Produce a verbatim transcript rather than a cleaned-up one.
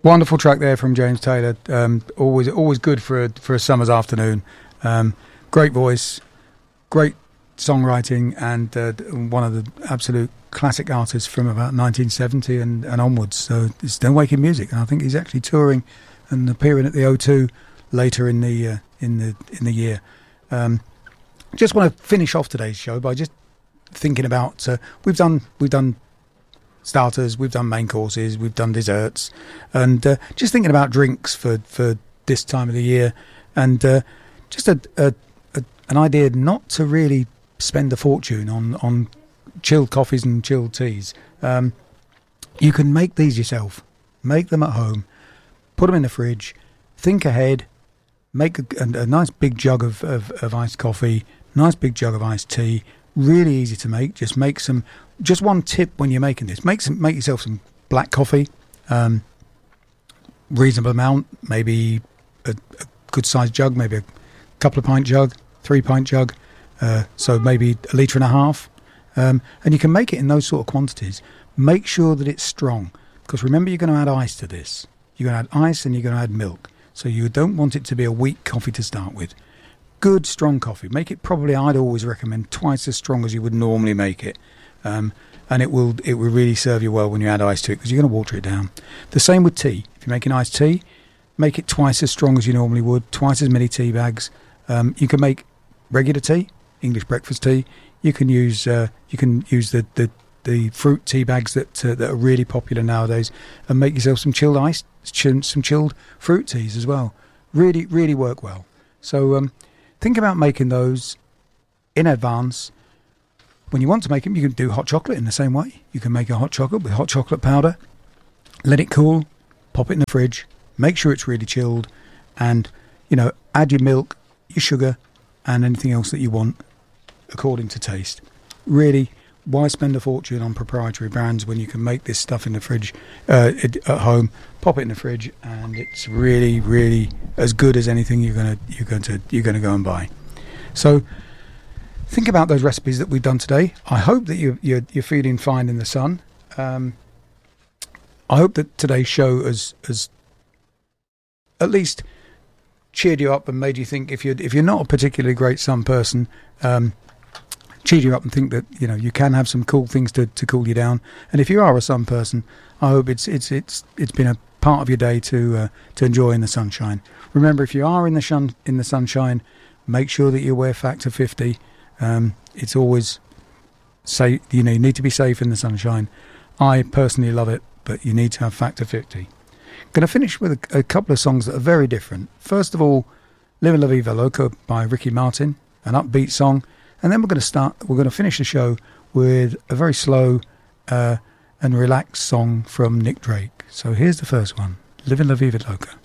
Wonderful track there from James Taylor. Um, always, always good for a, for a summer's afternoon. Um, great voice, great songwriting, and uh, one of the absolute classic artists from about nineteen seventy and, and onwards. So it's No Waking Music, and I think he's actually touring and appearing at the O two later in the uh, in the in the year. Um, just want to finish off today's show by just thinking about uh, we've done we've done. starters, we've done main courses, we've done desserts, and uh, just thinking about drinks for, for this time of the year, and uh, just a, a, a an idea not to really spend a fortune on, on chilled coffees and chilled teas. Um, you can make these yourself, make them at home, put them in the fridge, think ahead, make a, a, a nice big jug of, of, of iced coffee, nice big jug of iced tea, really easy to make. Just make some. Just one tip when you're making this: make some, make yourself some black coffee, um, reasonable amount, maybe a, a good sized jug, maybe a couple of pint jug, three pint jug, uh, so maybe a litre and a half, um, and you can make it in those sort of quantities. Make sure that it's strong, because remember you're going to add ice to this. You're going to add ice and you're going to add milk, so you don't want it to be a weak coffee to start with. Good strong coffee. Make it probably, I'd always recommend twice as strong as you would normally make it. Um, and it will it will really serve you well when you add ice to it, because you're going to water it down. The same with tea. If you're making iced tea, make it twice as strong as you normally would, twice as many tea bags. Um, you can make regular tea, English breakfast tea. You can use uh, you can use the, the, the fruit tea bags that uh, that are really popular nowadays, and make yourself some chilled ice, some chilled fruit teas as well. Really really work well. So um, think about making those in advance. When you want to make them, you can do hot chocolate in the same way. You can make a hot chocolate with hot chocolate powder, let it cool, pop it in the fridge, make sure it's really chilled, and, you know, add your milk, your sugar, and anything else that you want according to taste. Really, why spend a fortune on proprietary brands when you can make this stuff in the fridge uh, at home, pop it in the fridge, and it's really, really as good as anything you're gonna you're going to you're going to go and buy. So think about those recipes that we've done today. I hope that you, you're, you're feeling fine in the sun. Um, I hope that today's show has, has at least cheered you up and made you think, if you're, if you're not a particularly great sun person, um, cheered you up and think that, you know, you can have some cool things to, to cool you down. And if you are a sun person, I hope it's it's it's it's been a part of your day to uh, to enjoy in the sunshine. Remember, if you are in the sun in the sunshine, make sure that you wear Factor fifty. Um, it's always safe. You know, you need to be safe in the sunshine. I personally love it, but you need to have Factor fifty. Going to finish with a, a couple of songs that are very different. First of all, Livin' La Vida Loca by Ricky Martin, an upbeat song, and then we're going to start. We're going to finish the show with a very slow uh, and relaxed song from Nick Drake. So here's the first one, Livin' La Vida Loca.